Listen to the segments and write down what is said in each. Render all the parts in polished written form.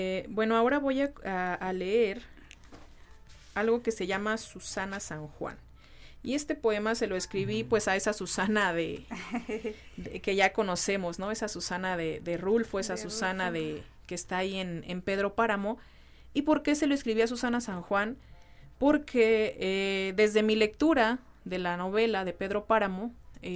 Bueno, ahora voy a leer algo que se llama Susana San Juan. Y este poema se lo escribí pues a esa Susana de que ya conocemos, ¿no? Esa Susana de Rulfo, esa Susana que está ahí en Pedro Páramo. ¿Y por qué se lo escribí a Susana San Juan? Porque desde mi lectura de la novela de Pedro Páramo,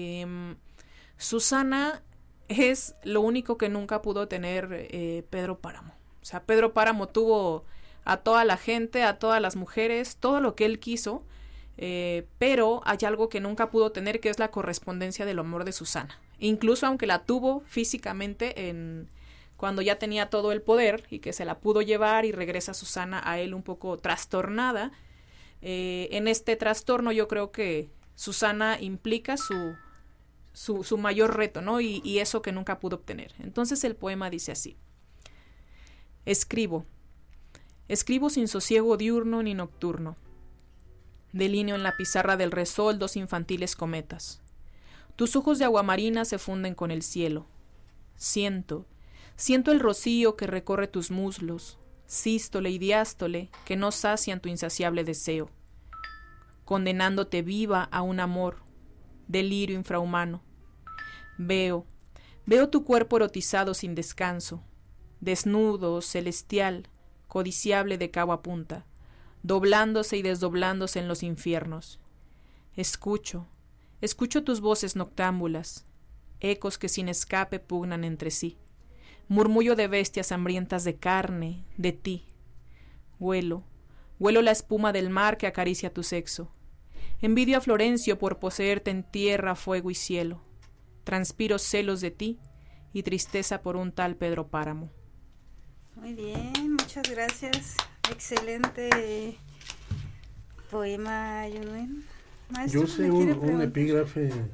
Susana es lo único que nunca pudo tener Pedro Páramo. O sea, Pedro Páramo tuvo a toda la gente, a todas las mujeres, todo lo que él quiso, pero hay algo que nunca pudo tener, que es la correspondencia del amor de Susana. Incluso aunque la tuvo físicamente cuando ya tenía todo el poder y que se la pudo llevar y regresa Susana a él un poco trastornada, en este trastorno yo creo que Susana implica su mayor reto, ¿no? Y eso que nunca pudo obtener. Entonces el poema dice así: Escribo sin sosiego diurno ni nocturno. Delineo en la pizarra del resol 2 infantiles cometas. Tus ojos de aguamarina se funden con el cielo. Siento el rocío que recorre tus muslos, sístole y diástole que no sacian tu insaciable deseo, condenándote viva a un amor, delirio infrahumano. Veo tu cuerpo erotizado sin descanso, desnudo, celestial, codiciable de cabo a punta, doblándose y desdoblándose en los infiernos. Escucho tus voces noctámbulas, ecos que sin escape pugnan entre sí, murmullo de bestias hambrientas de carne, de ti. Huelo la espuma del mar que acaricia tu sexo. Envidio a Florencio por poseerte en tierra, fuego y cielo. Transpiro celos de ti y tristeza por un tal Pedro Páramo. Muy bien, muchas gracias. Excelente poema, Yunuen. Maestro, yo sé un epígrafe en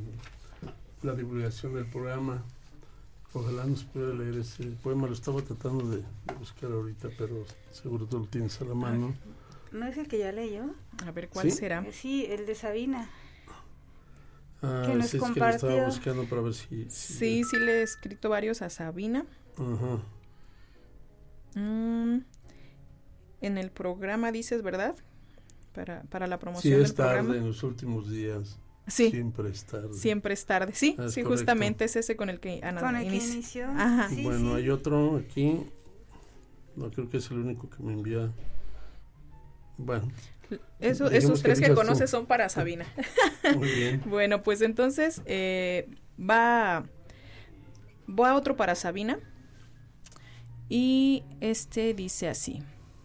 la divulgación del programa. Ojalá nos pueda leer ese poema. Lo estaba tratando de buscar ahorita, pero seguro tú lo tienes a la mano. ¿No es el que ya leyó? A ver, ¿cuál ¿Sí? será? Sí, el de Sabina. Que nos compartió. Que lo estaba buscando para ver si sí le he escrito varios a Sabina. Ajá. En el programa dices, ¿verdad? Para la promoción del programa. Sí, es tarde en los últimos días. Sí. Siempre es tarde. Siempre es tarde. Sí, sí, justamente es ese con el que Ana inició. Ajá. Sí, bueno, sí. Hay otro aquí. No creo que es el único que me envía. Bueno. Esos tres que conoces son para Sabina. Muy bien. Bueno, pues entonces va otro para Sabina. Y este dice así.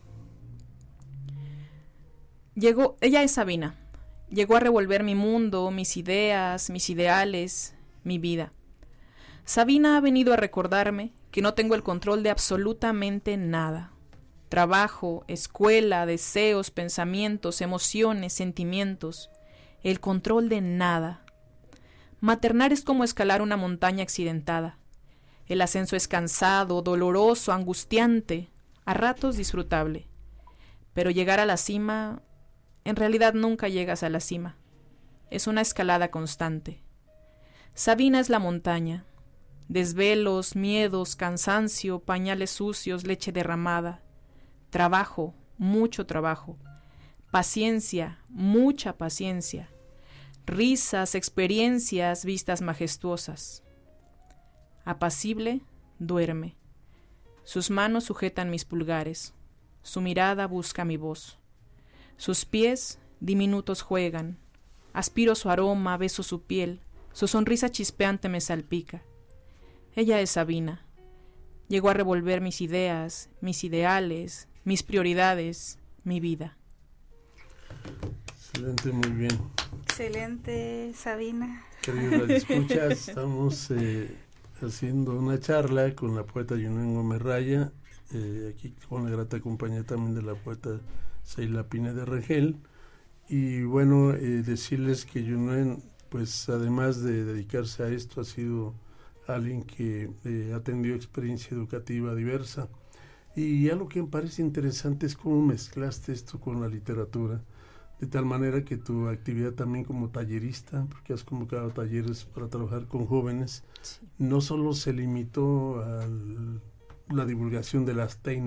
Ella es Sabina. Llegó a revolver mi mundo, mis ideas, mis ideales, mi vida. Sabina ha venido a recordarme que no tengo el control de absolutamente nada. Trabajo, escuela, deseos, pensamientos, emociones, sentimientos. El control de nada. Maternar es como escalar una montaña accidentada. El ascenso es cansado, doloroso, angustiante, a ratos disfrutable. Pero llegar a la cima, en realidad nunca llegas a la cima. Es una escalada constante. Sabina es la montaña. Desvelos, miedos, cansancio, pañales sucios, leche derramada. Trabajo, mucho trabajo. Paciencia, mucha paciencia. Risas, experiencias, vistas majestuosas. Apacible, duerme. Sus manos sujetan mis pulgares. Su mirada busca mi voz. Sus pies diminutos juegan. Aspiro su aroma, beso su piel. Su sonrisa chispeante me salpica. Ella es Sabina. Llegó a revolver mis ideas, mis ideales, mis prioridades, mi vida. Excelente, muy bien. Excelente, Sabina. Queridos escuchas, estamos haciendo una charla con la poeta Yunuen Gómez Raya, aquí con la grata compañía también de la poeta Seila Pineda Rangel. Y bueno, decirles que Yunuen, pues además de dedicarse a esto, ha sido alguien que ha tenido experiencia educativa diversa. Y algo que me parece interesante es cómo mezclaste esto con la literatura, de tal manera que tu actividad también como tallerista, porque has convocado talleres para trabajar con jóvenes, sí, no solo se limitó al la divulgación de las técnicas